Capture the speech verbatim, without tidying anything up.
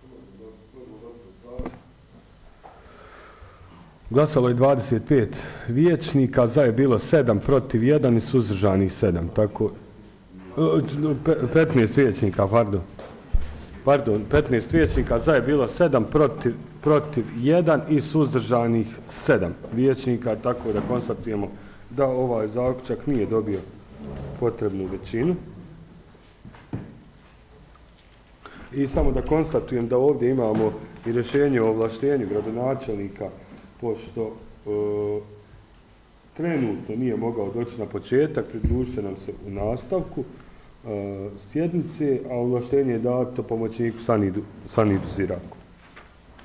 Glasalo je dvadeset pet vijećnika, za je bilo sedam, protiv jedan i suzdržanih sedam. Tako, petnaest vijećnika, pardon. Pardon, petnaest vijećnika, za je bilo sedam, protiv, protiv jedan i suzdržanih sedam vijećnika, tako da konstatujemo da ovaj zaključak nije dobio potrebnu većinu. I samo da konstatujem da ovdje imamo i rješenje o ovlaštenju gradonačelnika, pošto e, trenutno nije mogao doći na početak, pridružite nam se u nastavku e, sjednice, a ovlaštenje je dato pomoćniku Sanidu, Sanidu Ziraku.